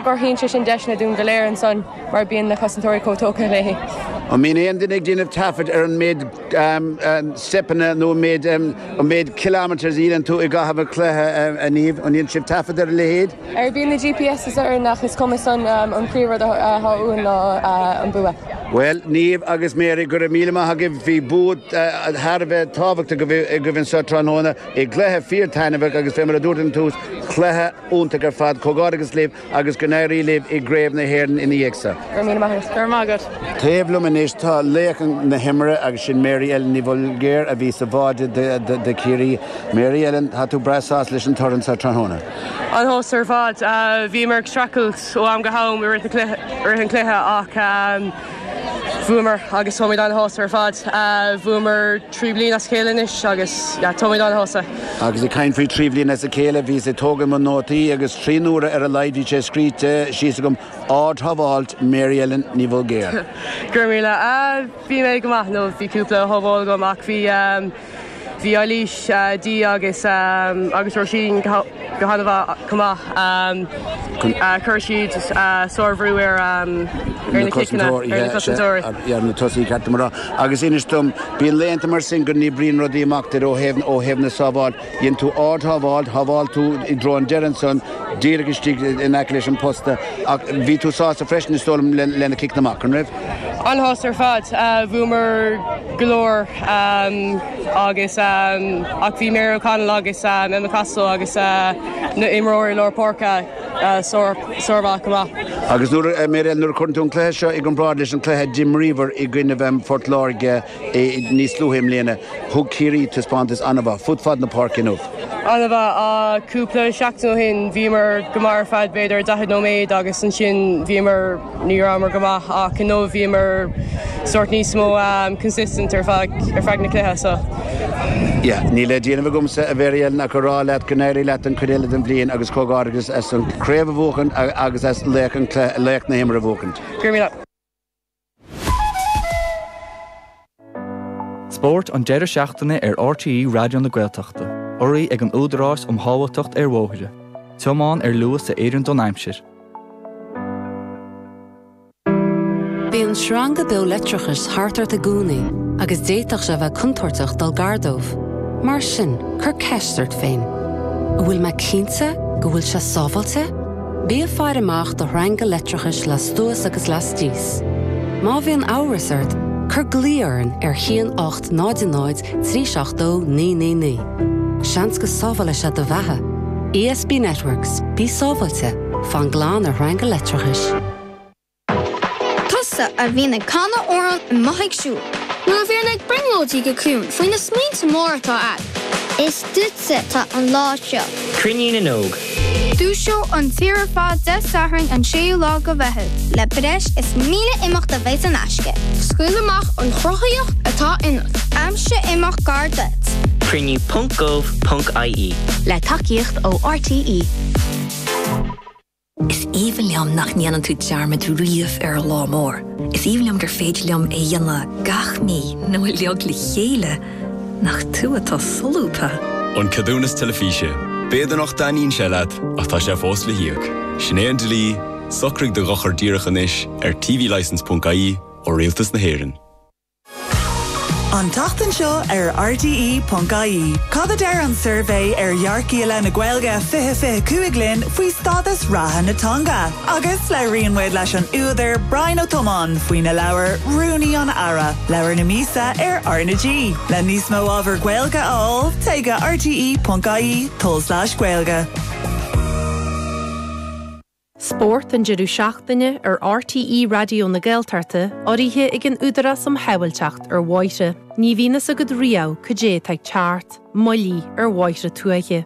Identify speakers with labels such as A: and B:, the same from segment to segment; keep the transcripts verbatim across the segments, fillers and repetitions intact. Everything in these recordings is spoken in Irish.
A: gur hín sin deisna dún go léir an son mar bíon na cosantóirí cótóca léhí.
B: I mean, éon duine díanamh tafad ar an méid stepanna nó méid méid kilometers íon tú i gcaitheamh chluthe a níomh an íon sibh tafad ar lehéad?
A: Ar bíon na G P S is ar nach is cumas an an príomhar tháún ná an bua.
B: Well, níomh agus Mary gur a míle maith agah bhí búd tharbheith tábhachta go bhíonn sa tránóna i gcluthe fíortainmhah agus fé mar a dúirtan tús chluthe únta gur fad cógáir agus libh agus go néirí libh i gréibh na hhéireann ina dhéagsa.
A: Gur míle maith gur mágad.
B: Taobhlum inis tá léachan na himire agus sin Mary Ellen ní bhfuil a bhí sa bháide de Cirí. Mary Ellen, tá tú breasás leis an torran sa tránóna?
A: An hós ar fád, bhí mar stracailt ó am go ham ar an cluthe ach bhúmar agus thomaid an hósa ar fad. Bhúmar trí bliain a scéalanis agus thomaid an hósa.
B: Agus i cain faoi trí bliain as a céile bhí sé tógam an nótaí agus trí nuaire ar a leidhí sé scríte síos agam ád thabháilt Mary Ellen ní bhfuil géir.
A: Gur míle, bhí mé go maith nó bhí cúpla thabháil gom ach bhí bhí eilís dí agus agus roisín go hanamh cumá chuir siad sorbrú ar ar na cicna ar na cosantóirí.
B: Ar na tosaí ceartamara. Agus inistum bíon léanta mar sin gur ní bríon rodí amachtar ó héamh ó héamh na sábháil. Dhéann tú ád thabháil, thabháil tú i drón dearan son dír agus tí in aice leis an posta ach bhí tú sásta freisin is tólam lena cicna amach an raibh?
A: An hós ar fad, bhúmar golóir agus ach bhí mé O'Connell agus Emma Castle agus na imróir Lord Porca sorvá cumá.
B: Agus nuair mé nuair chuirn tú an chluthe seo ag an brád leis an chluthe Jim Reaver i gcuine bheith Fort Lorge níos luúthaim léana thug Cirí taspáintas anamh futfad na parc inmh.
A: Anamh a cúpla seachtain hin bhí mar go mar fad beidir daichead nóméid agus an sin bhí mar ní ramar go maith ach nó bhí mar sort níos mó consistent ar feadh na chluthe so.
B: Ja, ní le díanamh gomsa a bhéir nach go rá leat go néirí leat an chuile den blion agus cógáir agus as an créimh bhóchan agus as léach na himar a bhóchan.
A: Gur míle.
C: Sport an deireadh seachtaine ar R T E Radio na Gaeltachta. Orí ag an údarás am hábhailteacht ar mhóthaide. Teamáin ar luas sa éireann Don Aimsir.
D: Bhí an sranga beag letrachas hartar a gúnaí agus déiteach sé bheith contortach dal gardómh. Mar sin, chur ceistart féin. Bhfuil me cínte go bhfuil se sábhailte? Bí a fear amach do ranga letrachas le stúas agus le stíos. Má bhí an áhasart, chur glíorann ar chéan ocht náid náid trí seach dó ní ní ní. Seans go sábhaile se do bheithe. E S B Networks, bí sábhailte, fan gláán a ranga letrachas.
E: Tusa a bhí na canna óran in maithaigh siúil. Nuair bhíar ag bringlóidí go cún faoin na smínta mór atá ag. Is dúitse tá an lá seo.
F: Crinnín an óg.
E: Dúseo an tíar fád de sathrainn an séú lá go bheithid. Le breis is míle imeacht a bheith an aisce. Scuil amach an chrochaíoch atá inut. Amse imeach gar dit.
F: Crinní punt gov punt I E.
D: Le takeíocht ó R T E.
G: Is even liam nach níanaan tú dearma tú riamh ar lá mór. Is even liam gur féidir liam é dhéanana gach mí nó leag le chéile nach tú atá solúpa.
H: An cadúnas telefíse, béad nach daíonn se leat ach tá sé fós le hiíoch. Sinéad lí, socraigh do gachar díreachan is ar T V license punt I E ó rialtas na hÉireann.
I: An tachtan seo ar R T E punt I E. Cad ar an survey ar Yarki le na Gaeilge fiche fiche cuaig linn faoi stadas ratha na Tonga. Agus le rionmuid leis an úidir Brian O'Toman faoi na leabhar Rooney an Ara. Leabhar na mísa ar R N G. Le níos mó ábhar Gaeilge all, teige R T E punt I E tol slash Gaeilge.
J: Sport an deireadh seachtaine ar R T E Radio na Gaeltarta oríthe ag an údaras am habailteacht ar mháire. Ní bhínas agad riamh codé teag teart, moilí ar mháire tuaithe.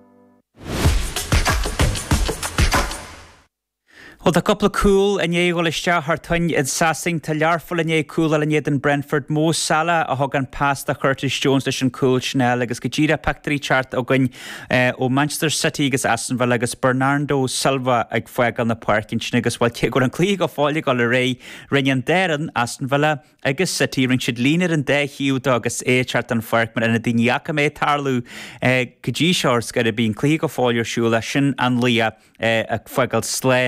K: Well, a couple of cool and ye will share her tongue in sassing to larful and ye cool and ye in Brentford Mo Salah a hogan pasta Curtis Jones dish and cool Chanel agus Gajira Factory chart ogun uh, o Manchester City agus Aston Villa agus Bernardo Silva ag fueg on the park in Chinigus while ye go and cleag of all you got a ray Rinyan Darren Aston Villa agus City ring should lean it and de Hugh agus a chart and Farkman and a din Yakame Tarlu Gajishars got a being cleag of all your Shula Shin and Leah ag fuegal Slen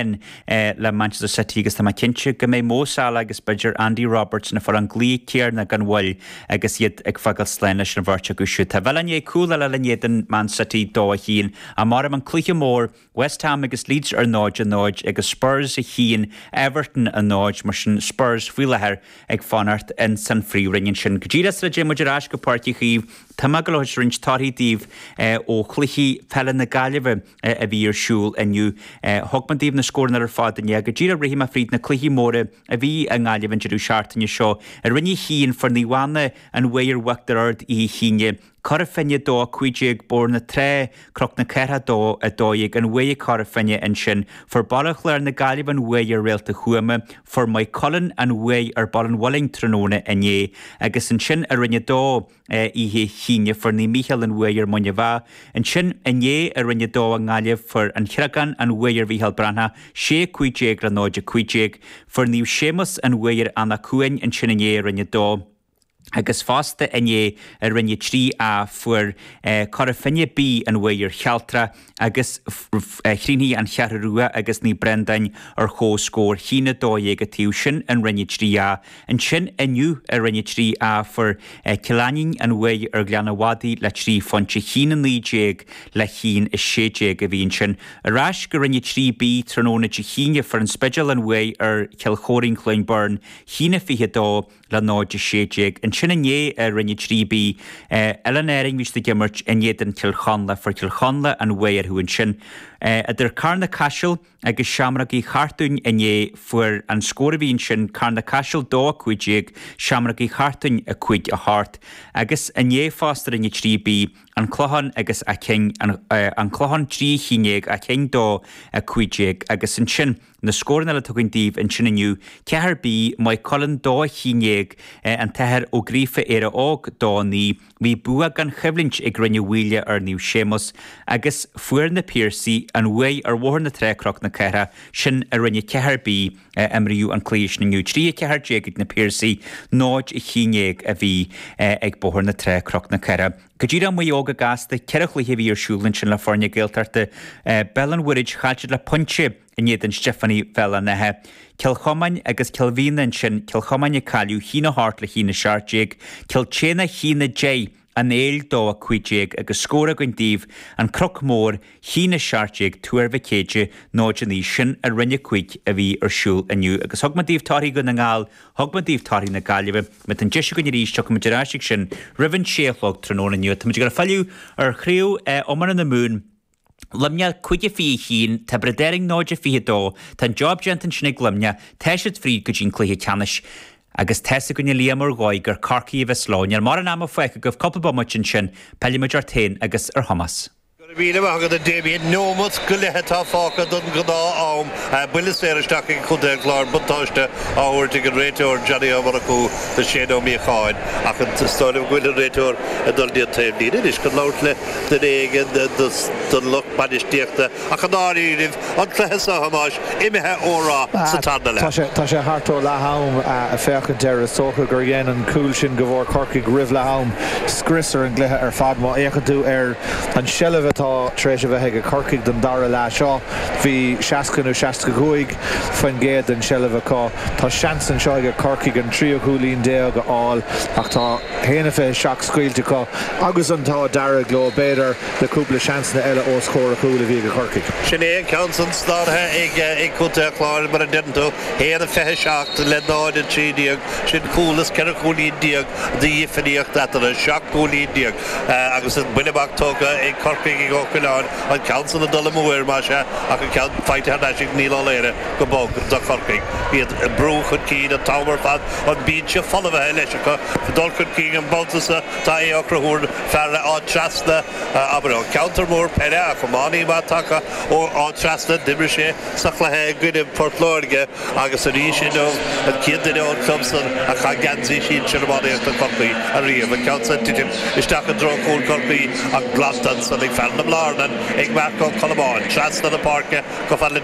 K: le Manchester City agus tá cinse go mé mósála agus beidir Andy Roberts na for an glí céar na gan bhil agus iad ag fagal slein leis na bhirte go siú. Tá bhil an é cúla le lenéad an Man City dó a hín a mar an clúige mór West Ham agus Leeds ar náid a náid agus Spurs a hín Everton a náid mar sin Spurs fuileir ag fanart in San Frí ringin sin. Gdíras le Jim Mudirás go páirtí chiomh tá magalóis rinch tarídíh ó chluichí pelle na galibh a bhí ar siúil iniu thugmandíomh na scóirna ar fád in go ddíra rihí a fríd na cluichí móra a bhí a ngáileh an jeú seaartainne seo a rinne híín for níhána an bhéir weachtar ard í híine. Cara fenne dó cuiideag bór na tré croch na ceirtha dó a dóigh an bhéh cara fenne in sin for ballach leir na galibh an bhéh ar réalta chuama for mai colin an bhéh ar ball an bhling tróna inné agus an sin a rinne dó ihe híine for ní Michael an bhéh ar muine bha an sin inné a rinne dó an gáileh for an chiragan an bhéh ar bhíhall brantha sé cuiideag ra náide cuiideag for níomh sémas an bhéh ar anna cuain an sin inné a rinne dó. Agus fásta inné a rinne trí a fuair cara finne bí an bhéir chealtra agus chríní an chearú rua agus ní brendain ar chó scór hína dóig a tíú sin an rinne trí a. An sin iniu a rinne trí a for cilánin an bhéir ar gleanahádí le trí fonte hína níéag le hín is sééag a bhíon sin. Arás go rinne trí bí tróna de híine for an spedal an bhéir ar ceilchóirín chluin burn hína fihe dó le náide sééag. An sin inné a rinne trí bí eilenéing vís de gimmert innéad an tilchanla for tilchanla an bhéir thuúin sin. Idir carna caiisiil agus seaamraí chartún inné fuair an scóirhín sin carna caiisiil dó cuiideag seaamraí chartún a chuid a hart. Agus inné fástar inne trí bí an chlóhan agus a cin an chlóhan trí chinéag a cin dó a cuiideag agus an sin na scóirna le tugann díomh an sin iniu cethir bí mai colin dó chinéag an teir ó grífa ar a ág dó ní bhí bua gan chiblinint ag rinne bhuaile ar níú sémas agus fuair na Piercy an bhéh ar bhthir na trécroch na ceithe sin a rinne cethir bí imriú an clíis na nniu trí ceithirtéag na Piercy náid i chinéag a bhí ag bhthir na trécroch na ceithe. Go ddíra mu óga gasta ceirech le hihí ar siúlann sin le forne géaltarta Bellan Woodridge chaide le punte inéad an Stephanie Vella nathe. Ceilchomain agus ceilhína sin ceilchomain a caiú hína hart le hína seaartéag, ceilchéna hína J an éil dó a cuiideag agus scóra goin díomh an croc mór hína seaartéag tuair bhcéide náid an í sin a rinne cuiig a bhí ar siúil iniu. Agus thugmadíomh taí go na ngáil, thugmadíomh taí na gaiileh me an deise gon ríiste go muidirráisiigh sin rihann séchlog tróna iniu. Tá muidir go fallú ar chríú omar na mún Lumne chuige fí hín tá bredéing náide fi dó tá job gentan sinnig lumne teisiid frí go dín chluthe ceannis. Agus teessa gonne líamar gáid gur carcaí bheith sláin ar mar an am foiice goh coppabammuin sin peimiidir tain agus ar Hamas.
L: Bhíle agad a déimiad nómas go lethe fácha don godá am buile séiristeach in chudé glár buntáiste áhairt an réiteúir Johnny Amar acu de séó mí cháin ach an stáilm ghuiile réiteúir a dul díad taimlíine is go láirt le den éigen don luch banistíochta a chu náíh an chluthe sa Hamáis imethe órá sa tanna le.
M: Tá sé hartó le ham a féchan deir socha gur dhéan an cúil sin go bhór corcaigh rih le ham scrisar an gluthe ar fad má échadú ar an sellh tá tréis a bheith go corcaigh don dara le seo bhí seacanú seacaúig fan géad an sellhá tá seanan seo go corcaigh an trío chuúlín dé go áil ach tá héana fé seach scuilte agus antá dara gló béidir leúpla seanna eile ó scóir a chuúla bhí go corcaigh.
L: Sin é cansan sláthe ag ag chute chláir mar an dentó héana fethe seach le náid an trídíag sin cúlas cear chuúlín díag dífaníocht a seachúlín díag agus an buileachtóga ag corcaigh Goán an council a dul móir mar se ach an cean feite neisiigh níl léire go bog do chorcaigh. Bíad brú chun cí a támar fad an bíd se fallbheith leis go dul chun cí an boltasa tá é ocrathúr fearre á trasna aber an counter mór peire a chumáí má take ó á trasna dimir sé sa chlathe gcuine portlóige agus a rí sin nó an cian ón clumsan a cha gansaí sin sin máíocht an corcaí a riomh an council tiidir isteach an drócún corcaí ag blastan san ag fan Larnan ag Marco Colomán, Trasna na Parca, go fan le Dimino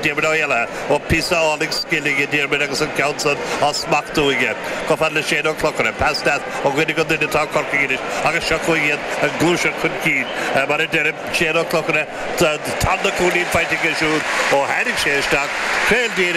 L: eile ó písáleg skilling díirmin agus an council á smachtúige. Go fan le sé o'clockna pastas ó gine go duine tá corcaíis agus sechuiad an glúisiir chun cín. Mar deirem sé o'clockna tanna cúlín fighting a siún ó hanig séisteach, Crail